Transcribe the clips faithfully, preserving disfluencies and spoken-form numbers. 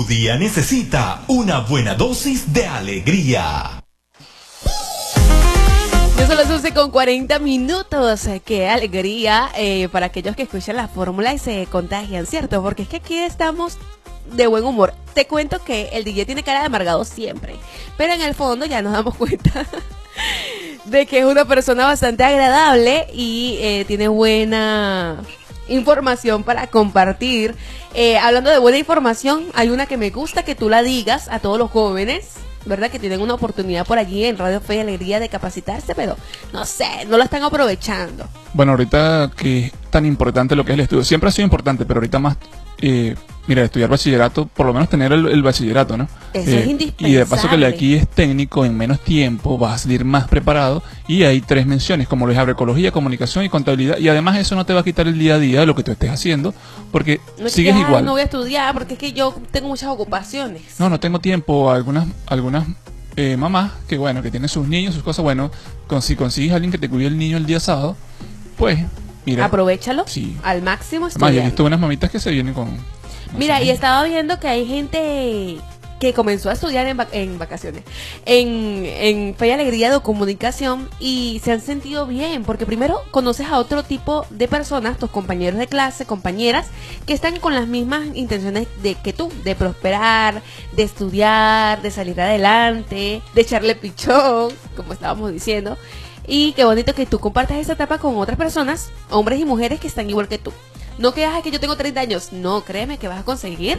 Tu día necesita una buena dosis de alegría. Ya son las once con cuarenta minutos. Qué alegría eh, para aquellos que escuchan la fórmula y se contagian, ¿cierto? Porque es que aquí estamos de buen humor. Te cuento que el D J tiene cara de amargado siempre, pero en el fondo ya nos damos cuenta de que es una persona bastante agradable y eh, tiene buena información para compartir. Eh, hablando de buena información, hay una que me gusta que tú la digas a todos los jóvenes, ¿verdad? Que tienen una oportunidad por allí en Radio Fe y Alegría de capacitarse, pero no sé, no lo están aprovechando. Bueno, ahorita que es tan importante lo que es el estudio, siempre ha sido importante, pero ahorita más, eh, mira, estudiar bachillerato, por lo menos tener el, el bachillerato, ¿no? Eso eh, es indispensable. Y de paso que el de aquí es técnico, en menos tiempo vas a salir más preparado, y hay tres menciones, como lo es agroecología, comunicación y contabilidad, y además eso no te va a quitar el día a día de lo que tú estés haciendo, porque no es sigues que, igual. No voy a estudiar porque es que yo tengo muchas ocupaciones. No, no tengo tiempo. Algunas algunas eh, mamás que, bueno, que tienen sus niños, sus cosas, bueno, con, si consigues a alguien que te cuide el niño el día sábado, pues, mira. Aprovechalo sí. al máximo. Además, yo he visto unas mamitas que se vienen con... Mira, sé. y estaba viendo que hay gente que comenzó a estudiar en, va en vacaciones, en, en Fe y Alegría de Comunicación, y se han sentido bien, porque primero conoces a otro tipo de personas, tus compañeros de clase, compañeras, que están con las mismas intenciones de que tú, de prosperar, de estudiar, de salir adelante, de echarle pichón, como estábamos diciendo. Y qué bonito que tú compartas esa etapa con otras personas, hombres y mujeres que están igual que tú. No que, ah, que yo tengo treinta años. No, créeme que vas a conseguir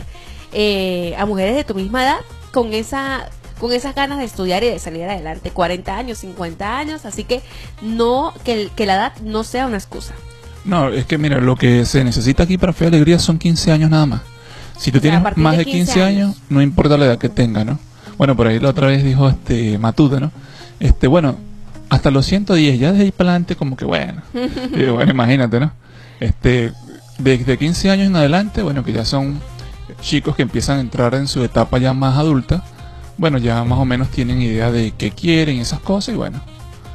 eh, a mujeres de tu misma edad con esa con esas ganas de estudiar y de salir adelante. cuarenta años, cincuenta años. Así que no que, que la edad no sea una excusa. No, es que mira, lo que se necesita aquí para Fe y Alegría son quince años nada más. Si tú O sea, tienes a partir más de de quince quince años, años, no importa la edad que tenga, ¿no? Bueno, por ahí la otra vez dijo este Matute, ¿no? Este, bueno, hasta los ciento diez, ya de ahí para adelante como que bueno. Y bueno, imagínate, ¿no? Este, desde quince años en adelante, bueno, que ya son chicos que empiezan a entrar en su etapa ya más adulta, bueno, ya más o menos tienen idea de qué quieren, esas cosas, y bueno.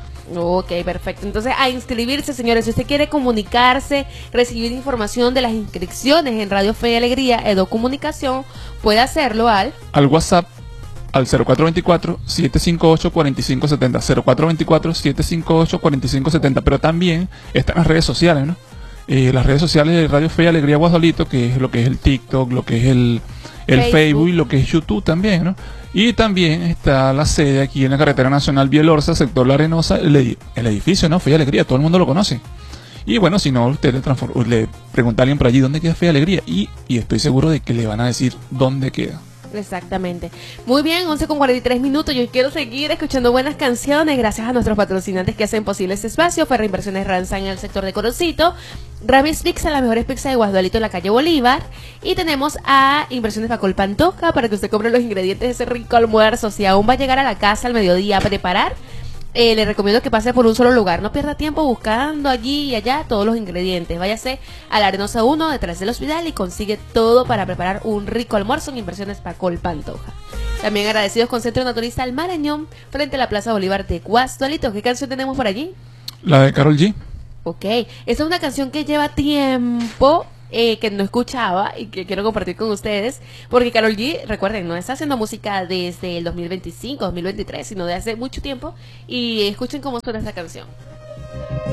Ok, perfecto. Entonces, a inscribirse, señores. Si usted quiere comunicarse, recibir información de las inscripciones en Radio Fe y Alegría, Edo Comunicación, puede hacerlo al... Al WhatsApp, al cero cuatro dos cuatro, siete cinco ocho, cuatro cinco siete cero, cero cuatro dos cuatro, siete cinco ocho, cuatro cinco siete cero, pero también están las redes sociales, ¿no? Eh, las redes sociales de Radio Fe y Alegría Guasolito, que es lo que es el TikTok, lo que es el, el Facebook. Facebook y lo que es YouTube también, ¿no? Y también está la sede aquí en la Carretera Nacional Bielorza, sector La Arenosa, el, edi el edificio, ¿no? Fe y Alegría, todo el mundo lo conoce. Y bueno, si no, usted le, le pregunta a alguien por allí dónde queda Fe y Alegría, y, y estoy seguro de que le van a decir dónde queda. Exactamente. Muy bien, once con cuarenta y tres minutos. Yo quiero seguir escuchando buenas canciones gracias a nuestros patrocinantes que hacen posible este espacio. Ferra Inversiones Ranza en el sector de Coroncito, Ramis Pizza, la mejores pizza de Guasdualito en la calle Bolívar, y tenemos a Inversiones Pacol Pantoja para que usted compre los ingredientes de ese rico almuerzo. Si aún va a llegar a la casa al mediodía a preparar, Eh, le recomiendo que pase por un solo lugar. No pierda tiempo buscando allí y allá todos los ingredientes. Váyase a la Arenosa uno detrás del hospital y consigue todo para preparar un rico almuerzo en Inversiones Pacol Pantoja. También agradecidos con Centro Naturista El Marañón, frente a la Plaza Bolívar de Guasdualito. ¿Qué canción tenemos por allí? La de Karol G. Ok, esta es una canción que lleva tiempo eh, que no escuchaba y que quiero compartir con ustedes, porque Karol G, recuerden, no está haciendo música desde el dos mil veinticinco, dos mil veintitrés, sino de hace mucho tiempo, y escuchen cómo suena esta canción.